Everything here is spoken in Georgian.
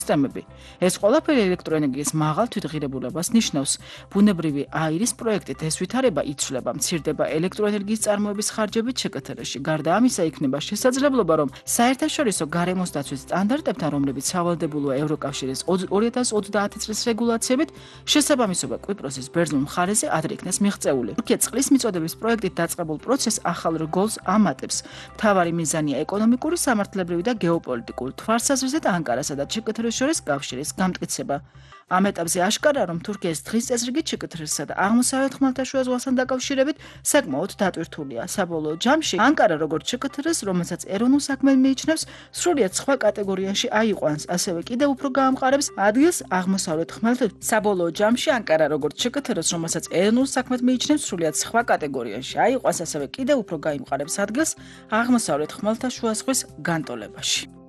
სისტემები. ეს ყველაფერი ელექტროენერგიის მაღალ თვითღირებულებას ნიშნავს. ბუნებრივი აირის პროექტით ეს ვითარება იცვლება, მცირდება ელექტროენერგიის წარმოების ხარჯებით ŠKTR-ში. გარდა ამისა, იქნება შესაძლებლობა, რომ საერთაშორისო გარემოს დაცვის სტანდარტებთან, რომლებიც სავალდებულოა ევროკავშირის 2030 წლის რეგულაციებით, შესაბამისობა კვიპროსის ბერძნულ მხარეზე ადრე იქნეს მიღწეული. თურქია წყლის მიწოდების პროექტით დაწყებულ პროცესს ახალ რგოლს ამატებს. მთავარი მიზანია ეკონომიკური, სამართლებრივი და გეოპოლიტიკური თვალსაზრისით ანკარასა და ČKTR-ს შორის კავშირის გამტკიცება. ამ ეტაპზე აშკარაა, რომ თურქიის დღის წესრიგი ČKTR-სა და აღმოსავლეთ ხმელთაშუა ზღვასთან დაკავშირებით საკმაოდ დატვირთულია. საბოლოო ჯამში ანკარა როგორც ČKTR-ს, რომელსაც ეროვნულ საქმედ მიიჩნევს, სრულიად სხვა კატეგორიაში აიყვანს, ასევე კიდევ უფრო გაამყარებს ადგილს აღმოსავლეთ ხმელთაშუა. საბოლოო ჯამში ანკარა როგორც ČKTR-ს, რომელსაც ეროვნულ საქმედ მიიჩნევს, სრულიად სხვა კატეგორიაში აიყვანს, ასევე კიდევ უფრო გაიმყარებს ადგილს აღმოსავლეთ ხმელთაშუა ზღვის განტოლებაში.